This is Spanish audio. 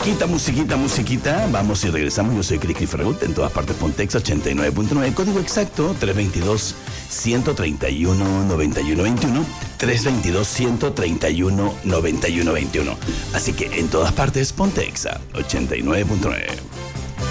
musiquita. Vamos y regresamos. Yo soy Criqui Fregut, en todas partes Pontex 89.9. Código exacto 322-131-9121. 322-131-9121. Así que en todas partes Pontex 89.9.